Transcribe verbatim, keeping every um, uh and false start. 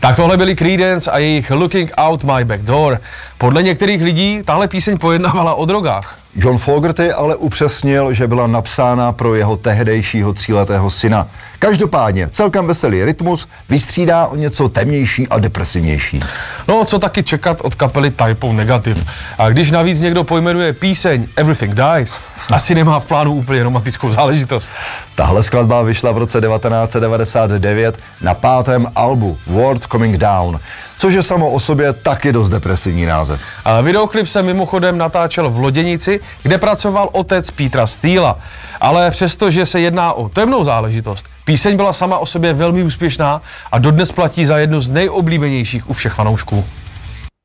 Tak tohle byli Creedence a jejich Looking Out My Back Door. Podle některých lidí tahle píseň pojednávala o drogách. John Fogerty ale upřesnil, že byla napsána pro jeho tehdejšího tříletého syna. Každopádně celkem veselý rytmus vystřídá o něco temnější a depresivnější. No, co taky čekat od kapely Type O Negative. A když navíc někdo pojmenuje píseň Everything Dies, asi nemá v plánu úplně romantickou záležitost. Tahle skladba vyšla v roce devatenáct set devadesát devět na pátém albu World Coming Down, což je samo o sobě taky dost depresivní název. A videoklip se mimochodem natáčel v Loděnici, kde pracoval otec Petera Steela. Ale přestože se jedná o temnou záležitost, píseň byla sama o sobě velmi úspěšná a dodnes platí za jednu z nejoblíbenějších u všech fanoušků.